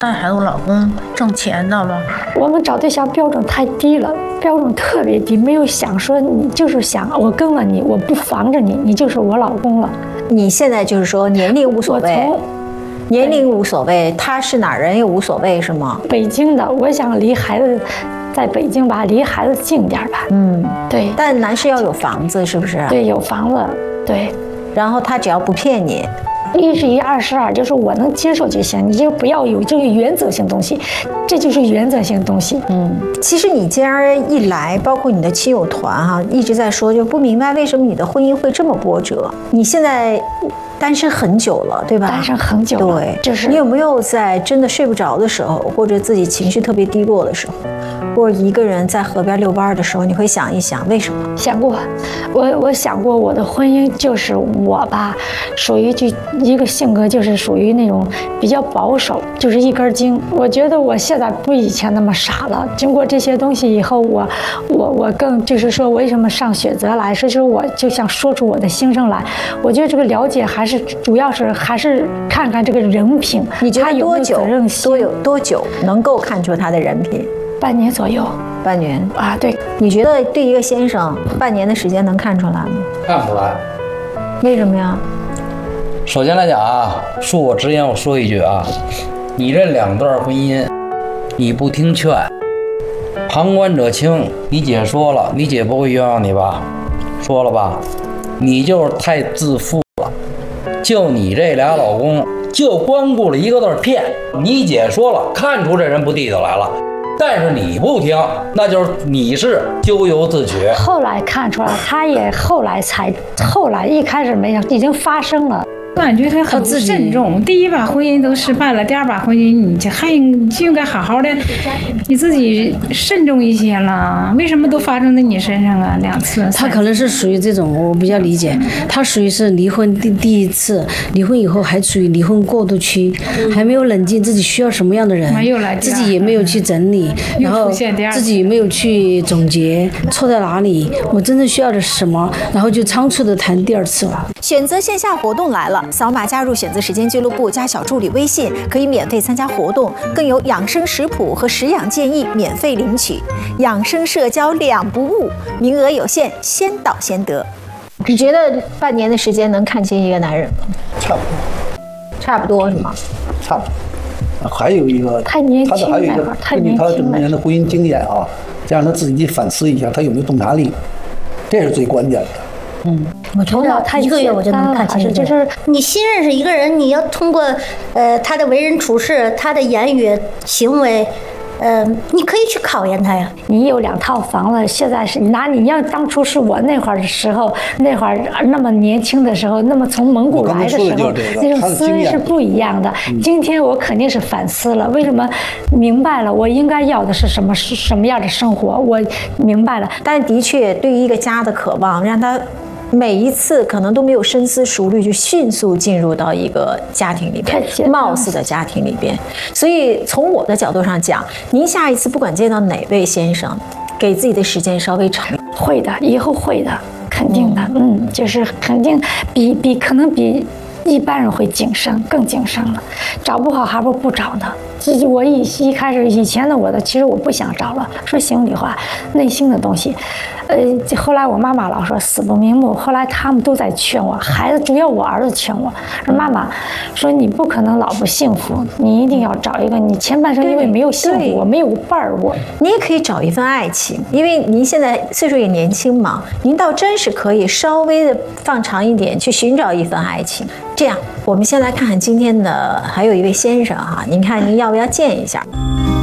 带孩子，我老公挣钱的了。 我们找对象标准太低了，标准特别低，没有想说你就是想我跟了你，我不防着你，你就是我老公了。 你现在就是说年龄无所谓，年龄无所谓，他是哪人也无所谓，是吗？ 北京的，我想离孩子在北京吧，离孩子近点吧。对。 但男士要有房子，是不是？ 对，有房子，对。 然后他只要不骗你。 1是1，2是2，就是我能接受就行，你就不要有这个原则性东西，这就是原则性东西。 其实你既然一来，包括你的亲友团哈，一直在说，就不明白为什么你的婚姻会这么波折。你现在单身很久了，对吧？ 单身很久了， 对， 就是你有没有在真的睡不着的时候，或者自己情绪特别低落的时候，或者一个人在河边遛弯的时候，你会想一想为什么？ 想过，我想过，我的婚姻就是我吧，属于就一个性格，就是属于那种比较保守，就是一根筋。我觉得我现在不以前那么傻了。经过这些东西以后，我更就是说，为什么上选择来，是说我就想说出我的心声来。我觉得这个了解还是主要是还是看看这个人品， 你觉得多久？多久能够看出他的人品？ 半年左右。 半年啊，对。 你觉得对一个先生，半年的时间能看出来吗？ 看不出来。 为什么呀？ 首先来讲啊，恕我直言，我说一句啊，你这2段婚姻，你不听劝，旁观者清。你姐说了，你姐不会冤枉你吧？说了吧，你就是太自负了。就你这俩老公，就光顾了一个字骗。你姐说了，看出这人不地道来了。但是你不听，那就是你是咎由自取。 后来看出来，他也后来一开始没想，已经发生了。 感觉他很慎重，第一把婚姻都失败了，第2把婚姻你就应该好好的，你自己慎重一些了。为什么都发生在你身上啊？2次。 他可能是属于这种，我比较理解，他属于是离婚第1次，离婚以后还处于离婚过渡期，还没有冷静自己需要什么样的人，自己也没有去整理，然后自己没有去总结错在哪里，我真正需要的是什么，然后就仓促的谈第2次了。 选择线下活动来了，扫码加入选择时间俱乐部，加小助理微信，可以免费参加活动，更有养生食谱和食养建议免费领取，养生社交2不误，名额有限，先到先得。你觉得半年的时间能看清一个男人吗？ 差不多。 差不多是吗？ 差不多。还有一个， 太年轻还有一个，根据他这么多年的婚姻经验啊，再让他自己反思一下，他有没有洞察力，这是最关键的。 我觉得1个月我就能看清，就是你新认识一个人，你要通过他的为人处事、他的言语行为。你可以去考验他呀。 你有2套房了，现在是你要当初是我那会儿的时候，那会儿那么年轻的时候，那么从蒙古来的时候，那种思维是不一样的。今天我肯定是反思了，为什么明白了我应该要的是什么样的生活，我明白了。 但的确，对于一个家的渴望，让他每一次可能都没有深思熟虑，就迅速进入到一个家庭里边，貌似的家庭里边。所以从我的角度上讲，您下一次不管见到哪位先生，给自己的时间稍微长。 会的，以后会的，肯定的。就是肯定可能比一般人会谨慎，更谨慎了。找不好还不找呢。我一开始以前的其实我不想找了，说心里话，内心的东西。后来我妈妈老说死不瞑目，后来他们都在劝我，孩子主要我儿子劝我说，妈妈说你不可能老不幸福，你一定要找一个，你前半生因为没有幸福，我没有伴儿， 你也可以找一份爱情，因为您现在岁数也年轻嘛，您倒真是可以稍微的放长一点去寻找一份爱情。这样，我们先来看看今天的还有一位先生哈，您看您要不要见一下？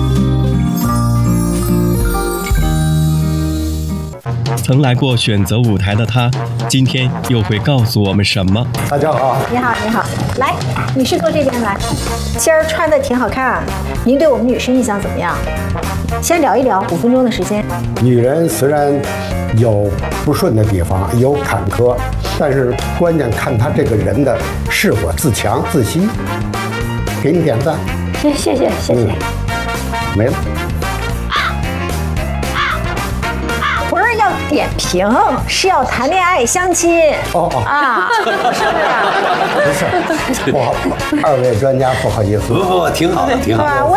曾来过选择舞台的他，今天又会告诉我们什么？ 大家好， 你好，你好，来，女士坐这边来。今儿穿的挺好看，您对我们女士印象怎么样？先聊一聊，5分钟的时间。 女人虽然有不顺的地方，有坎坷，但是关键看她这个人的是否自强自信。给你点赞。 谢谢。 没了。 魂儿要点评，是要谈恋爱相亲。啊，是不是？ 不是，二位专家不好意思， 不，挺好的，挺好的。